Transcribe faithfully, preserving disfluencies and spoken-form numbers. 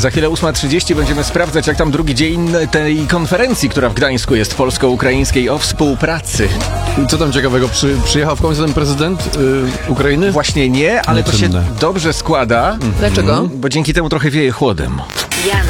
Za chwilę ósma trzydzieści będziemy sprawdzać, jak tam drugi dzień tej konferencji, która w Gdańsku jest polsko-ukraińskiej, o współpracy. Co tam ciekawego? Przy, przyjechał w końcu ten prezydent yy, Ukrainy? Właśnie nie, ale to się Nieczynne. dobrze składa. Dlaczego? Bo dzięki temu trochę wieje chłodem. Jan